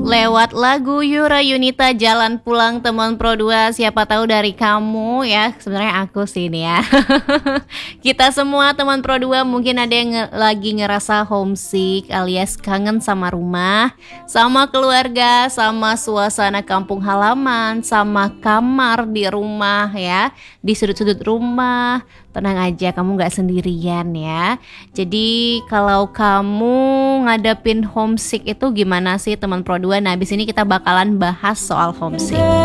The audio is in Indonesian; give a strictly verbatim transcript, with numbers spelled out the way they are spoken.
Lewat lagu Yura Yunita Jalan Pulang teman Pro dua, siapa tahu dari kamu ya, sebenarnya aku sih ini ya. Kita semua teman Pro dua mungkin ada yang nge- lagi ngerasa homesick alias kangen sama rumah, sama keluarga, sama suasana kampung halaman, sama kamar di rumah ya, di sudut-sudut rumah. Tenang aja, kamu gak sendirian ya. Jadi kalau kamu ngadepin homesick itu gimana sih teman Pro dua? Nah, abis ini kita bakalan bahas soal homesick.